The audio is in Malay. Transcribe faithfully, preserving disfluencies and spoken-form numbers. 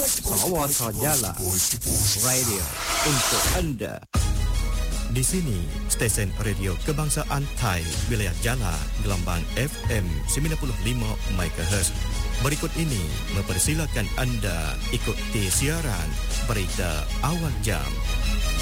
Sarawak Sajalah Radio untuk anda. Di sini, stesen radio kebangsaan Thai, wilayah Jala, gelombang F M sembilan puluh lima megahertz. Berikut ini mempersilakan anda ikuti siaran berita awal jam.